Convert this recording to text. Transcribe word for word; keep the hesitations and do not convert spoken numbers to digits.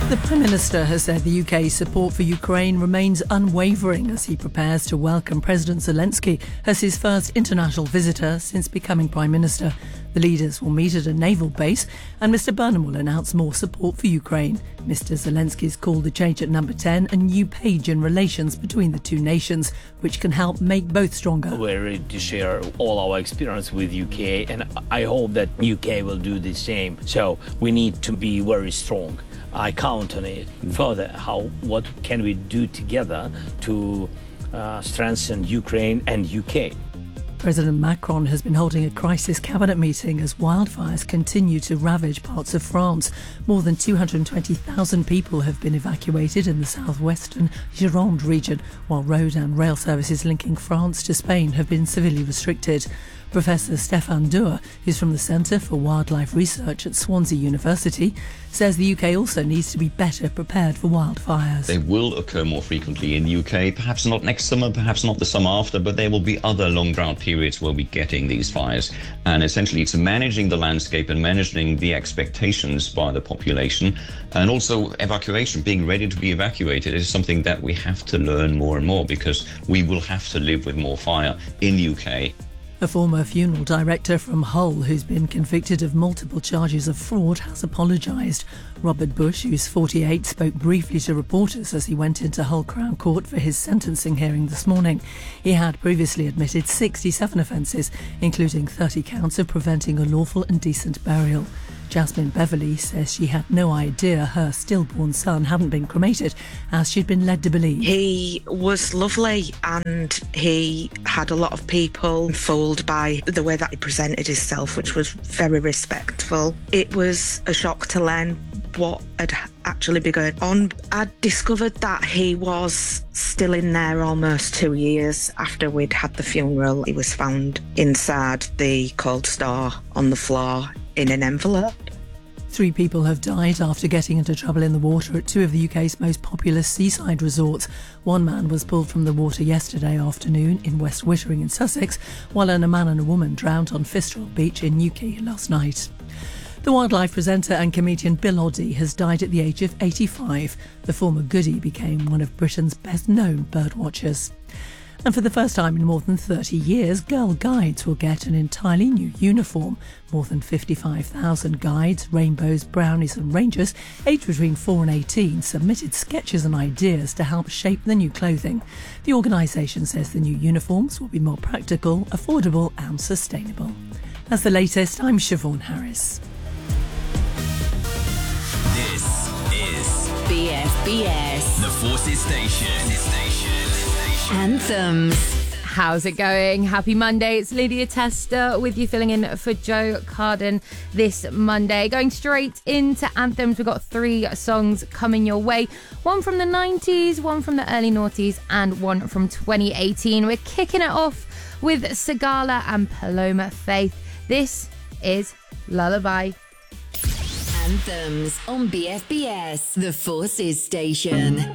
The Prime Minister has said the U K's support for Ukraine remains unwavering as he prepares to welcome President Zelensky as his first international visitor since becoming Prime Minister. The leaders will meet at a naval base and Mister Burnham will announce more support for Ukraine. Mister Zelensky's called the change at number ten a new page in relations between the two nations, which can help make both stronger. We're ready to share all our experience with U K, and I hope that U K will do the same. So we need to be very strong. I count on it. Further, how what can we do together to uh, strengthen Ukraine and U K? President Macron has been holding a crisis cabinet meeting as wildfires continue to ravage parts of France. More than two hundred twenty thousand people have been evacuated in the southwestern Gironde region, while road and rail services linking France to Spain have been severely restricted. Professor Stéphane Deur, who's from the Centre for Wildlife Research at Swansea University, says the U K also needs to be better prepared for wildfires. They will occur more frequently in the U K, perhaps not next summer, perhaps not the summer after, but there will be other long drought periods where we're getting these fires. And essentially it's managing the landscape and managing the expectations by the population, and also evacuation, being ready to be evacuated is something that we have to learn more and more, because we will have to live with more fire in the U K. A former funeral director from Hull who's been convicted of multiple charges of fraud has apologised. Robert Bush, who's forty-eight, spoke briefly to reporters as he went into Hull Crown Court for his sentencing hearing this morning. He had previously admitted sixty-seven offences, including thirty counts of preventing a lawful and decent burial. Jasmine Beverley says she had no idea her stillborn son hadn't been cremated, as she'd been led to believe. He was lovely and he had a lot of people fooled by the way that he presented himself, which was very respectful. It was a shock to learn what had actually been going on. I discovered that he was still in there almost two years after we'd had the funeral. He was found inside the cold store on the floor in an envelope. Three people have died after getting into trouble in the water at two of the U K's most popular seaside resorts. One man was pulled from the water yesterday afternoon in West Wittering in Sussex, while a man and a woman drowned on Fistral Beach in Newquay last night. The wildlife presenter and comedian Bill Oddie has died at the age of eighty-five. The former Goodie became one of Britain's best-known birdwatchers. And for the first time in more than thirty years, Girl Guides will get an entirely new uniform. More than fifty-five thousand guides, rainbows, brownies and rangers, aged between four and eighteen, submitted sketches and ideas to help shape the new clothing. The organisation says the new uniforms will be more practical, affordable and sustainable. That's the latest. I'm Siobhan Harris. This is B F B S, the Forces Station. Station. Anthems. How's it going? Happy Monday. It's Lydia Tester with you, filling in for Joe Carden this Monday. Going straight into Anthems, we've got three songs coming your way. One from the nineties, one from the early noughties, and one from twenty eighteen. We're kicking it off with Sigala and Paloma Faith. This is Lullaby. Anthems on B F B S, the Forces Station.